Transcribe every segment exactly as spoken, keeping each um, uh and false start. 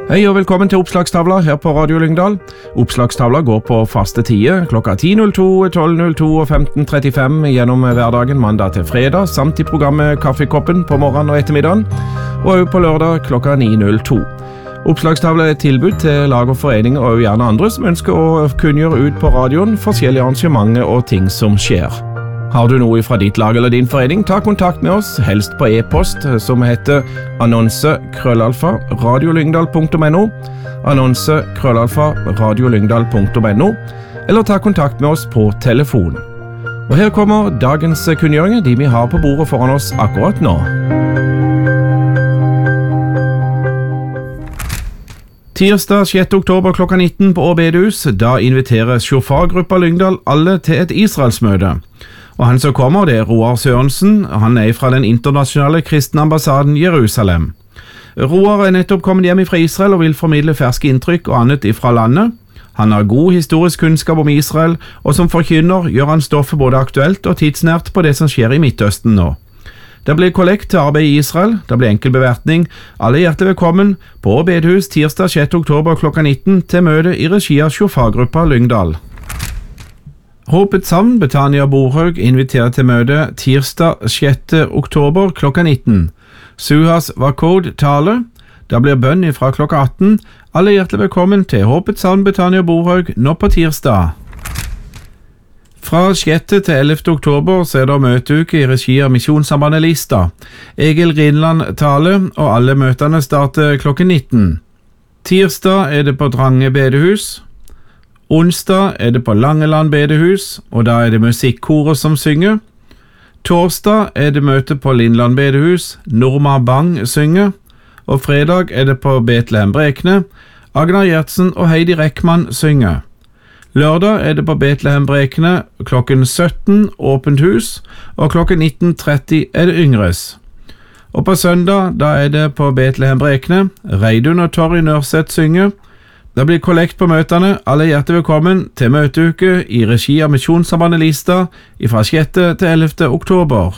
Hei og velkommen til Oppslagstavla her på Radio Lyngdal. Oppslagstavla går på faste tider klokka ti null to, tolv null to og femten trettifem gjennom hverdagen mandag til fredag, samt i programmet Kaffekoppen på morgenen og ettermiddagen, og også på lørdag klokka ni null to. Oppslagstavla er et tilbud til lag og foreninger og gjerne andre som ønsker å kunngjøre ut på radioen forskjellige arrangementer og ting som skjer. Har du noe fra ditt lag eller din forening, ta kontakt med oss, helst på e-post som heter annonse krøllalfa radiolyngdal punktum no, annonse krøllalfa radiolyngdal punktum no, eller ta kontakt med oss på telefon. Og her kommer dagens kunngjøringer, de vi har på bordet foran oss akkurat nå. Tirsdag sjette oktober klokka nitten på Åbedehus, da inviterer Shofargruppa Lyngdal alle til et Israelsmøte. Og han som kommer, det er Roar Sørensen. Han er fra den internasjonale kristne ambassaden Jerusalem. Roar er nettopp kommet hjem fra Israel og vil formidle ferske inntrykk og annet ifra landet. Han har god historisk kunnskap om Israel, og som forkynner gjør han stoffet både aktuelt og tidsnært på det som skjer i Midtøsten nå. Det blir kollekt til arbeid i Israel, det blir enkel bevertning. Alle hjertelig velkommen på Åbedehus tirsdag sjette oktober klokka nitten til møte i regi av Shofargruppa Lyngdal. Håpets Havn Betania Borhaug inviterer til møte tirsdag sjette oktober klokka nitten. Suhas Vakod tale. Da blir bønn fra klokka atten. Alle hjertelig velkommen til Håpets Havn Betania Borhaug nå på tirsdag. Fra sjette til ellevte oktober så er det møteuke i regi av Misjonssambandet Lista. Egil Rinland tale, og alle møtene starter klokken nitten. Tirsdag er det på Drange bedehus. Onsdag er det på Langeland bedehus, og da er det musikkoret som synger. Torsdag er det møte på Lindland bedehus, Norma Bang synger. Og fredag er det på Betlehem Brekne, Agnar Gjertsen og Heidi Reckmann synger. Lørdag er det på Betlehem Brekne, klokken sytten åpent hus, og klokken nitten tretti er det Yngres. Og på søndag da er det på Betlehem Brekne, Reidun og Torry Nørseth synger. Det blir kollekt på møtene. Alle hjertelig velkommen til møteuke i regi av Misjonssambandet Lista fra sjette til ellevte oktober.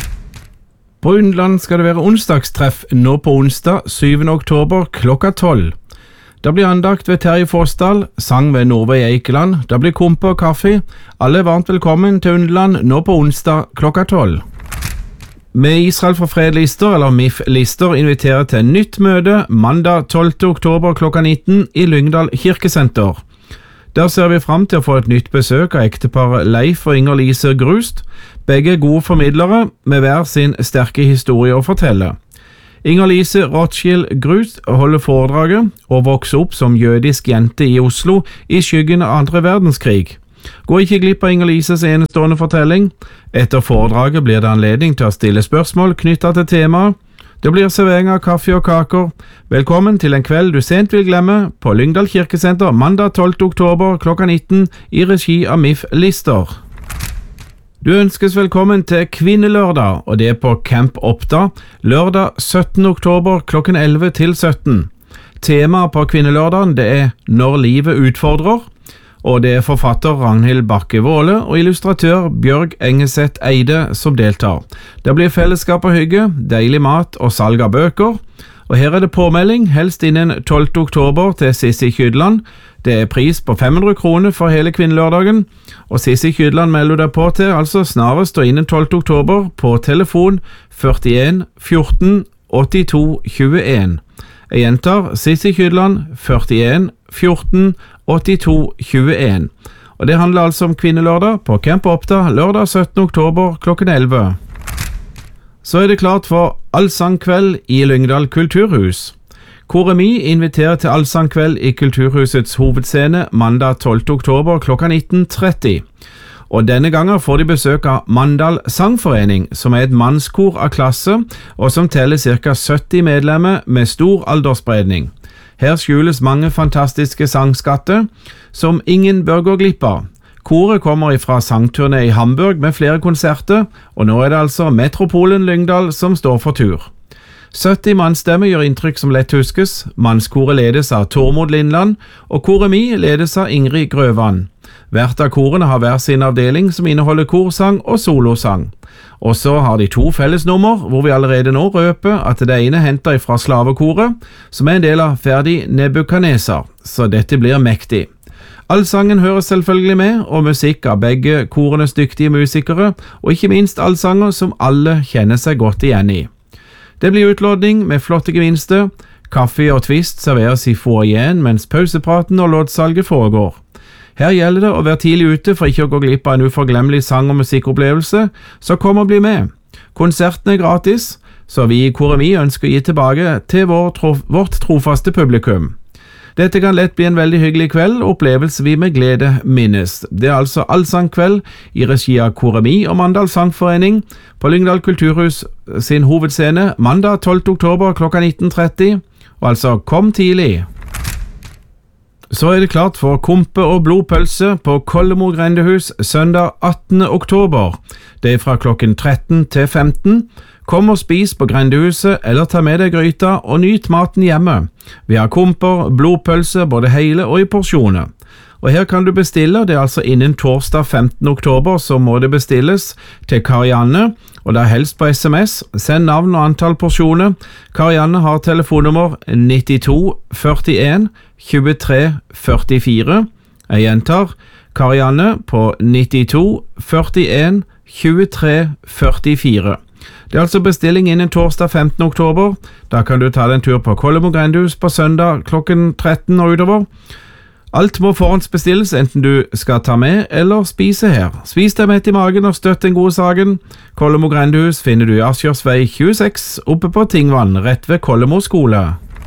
På Undland skal det være onsdagstreff nå på onsdag syvende oktober klokka tolv. Det blir andakt ved Terje Forsdal, sang ved Norvei Eikeland, det blir kompe og kaffe. Alle er varmt velkommen til Undland nå på onsdag klokka tolv. Med Israel for fred-lister, eller M I F-lister, inviterer til en nytt møte mandag tolvte oktober klokka nitten i Lyngdal kirkesenter. Der ser vi fram til å få et nytt besøk av ektepar Leif og Inger Lise Grust, begge gode formidlere med hver sin sterke historie å fortelle. Inger Lise Rothschild Grust holder foredraget og vokser opp som jødisk jente i Oslo i skyggen av andre verdenskrig. Gå ikke glipp av Inger Lises enestående fortelling. Etter foredraget blir det anledning til å stille spørsmål knyttet til temaet. Det blir servering av kaffe og kaker. Velkommen til en kveld du sent vil glemme på Lyngdal kirkesenter mandag tolvte oktober klokka nitten i regi av M I F-lister. Du ønskes velkommen til Kvinnelørdag, og det er på Camp Oppda, lørdag syttende oktober klokken elleve til sytten. Temaet på Kvinnelørdagen det er Når livet utfordrer, og det er forfatter Ragnhild Bakke Våle og illustratør Bjørg Engeseth Eide som deltar. Det blir fellesskap og hygge, deilig mat og salg av bøker. Og her er det påmelding, helst innen tolvte oktober til Sissi Kydland. Det er pris på fem hundre kroner for hele Kvinnelørdagen, og Sissi Kydland melder deg på til altså snarest og innen tolvte oktober på telefon førtien fjorten åttito tjueen. Jeg gjentar Sissi Kydland førtien fjorten åttito tjueen. Og det handler altså om Kvinnelørdag på Camp Oppda lørdag syttende oktober klokken elleve. Så er det klart for Allsangkveld i Lyngdal kulturhus. Koremi inviterer til Allsangkveld i kulturhusets hovedscene mandag tolvte oktober klokka nitten tretti. Og denne gangen får de besøk av Mandal Sangforening, som er et mannskor av klasse, og som teller ca. sytti medlemmer med stor aldersspredning. Her skjules mange fantastiske sangskatter, som ingen bør gå glipp av. Koret kommer fra sangturné i Hamburg med flere konserter, og nå er det altså Metropolen Lyngdal som står for tur. sytti mannstemmer gjør inntrykk som lett huskes. Mannskoret ledes av Tormod Lindland, og Koremi ledes av Ingrid Grøvan. Hvert av korene har hver sin avdeling som inneholder korsang og solosang. Og så har de to fellesnummer, hvor vi allerede nå røper at det ene henter fra slavekoret, som er en del av Ferdi Nebuchadnezzar, så dette blir mektig. Allsangen høres selvfølgelig med, og musikk av begge korenes dyktige musikere, og ikke minst allsanger som alle kjenner seg godt igjen i. Det blir utlodning med flotte gevinster, kaffe og twist serveres i foajeen mens pausepraten og loddsalget foregår. Her gjelder det å være tidlig ute for ikke å gå glipp av en uforglemmelig sang- og musikkopplevelse, så kom og bli med. Konserten er gratis, så vi i Koremi ønsker å gi tilbake til vår trof- vårt trofaste publikum. Dette kan lett bli en veldig hyggelig kveld, opplevelse vi med glede minnes. Det er altså allsangkveld i regi av Koremi og Mandal Sangforening på Lyngdal Kulturhus sin hovedscene mandag tolvte oktober klokka nitten tretti, og altså kom tidlig. Så er det klart for kompe og blodpølse på Kollemo grendehus søndag attende oktober. Det er fra klokken tretten til femten. Kom og spis på grendehuset, eller ta med deg gryta og nyt maten hjemme. Vi har komper, blodpølse, både hele og i porsjoner. Og her kan du bestille, det er altså innen torsdag femtende oktober, så må det bestilles til Karianne, og det er helst på sms. Send navn og antall porsjoner. Karianne har telefonnummer nittito førtien tjuetre førtifire. Jeg gjentar, Karianne på nittito førtien tjuetre førtifire. Det er altså bestilling innen torsdag femtende oktober. Da kan du ta deg en tur på Kollemo grendehus på søndag klokken tretten og utover. Alt må forhåndsbestilles, enten du skal ta med eller spise her. Spis deg mett i magen og støtt den gode saken. Kollemo grendehus finner du i Asjørsvei tjueseks, oppe på Tingvann, rett ved Kollemo skole.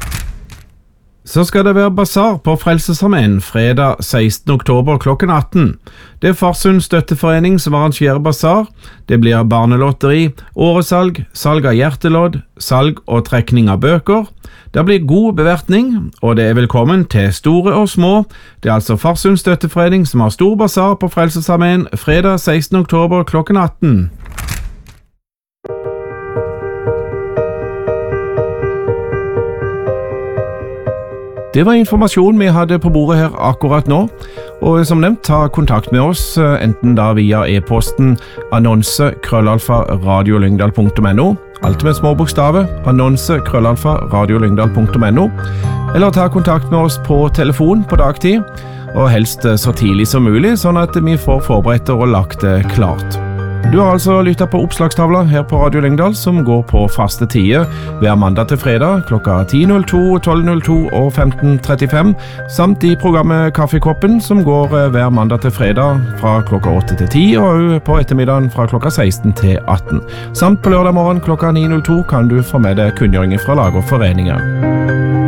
Så skal det være basar på Frelsesarmeen fredag sekstende oktober klokken atten. Det er Farsund støtteforening som arrangerer basar. Det blir barnelotteri, åresalg, salg av hjertelodd, salg og trekning av bøker. Det blir god bevertning, og det er velkommen til store og små. Det er altså Farsund støtteforening som har stor basar på Frelsesarmeen fredag sekstende oktober klokken atten. Det var informasjon vi hadde på bordet her akkurat nå, og som nevnt, ta kontakt med oss, enten da via e-posten annonse krøllalfa radiolyngdal punktum no, alt med små bokstaver, annonse krøllalfa radiolyngdal punktum no, eller ta kontakt med oss på telefon på dagtid, og helst så tidlig som mulig, sånn at vi får forberedt og lagt det klart. Du har altså lyttet på oppslagstavla her på Radio Lyngdal, som går på faste tider hver mandag til fredag klokka ti null to, tolv null to og femten trettifem, samt i programmet Kaffekoppen, som går hver mandag til fredag fra klokka åtte til ti, og på ettermiddagen fra klokka seksten til atten. Samt på lørdag morgen klokka ni null to kan du få med deg kunngjøringer fra lag og foreninger.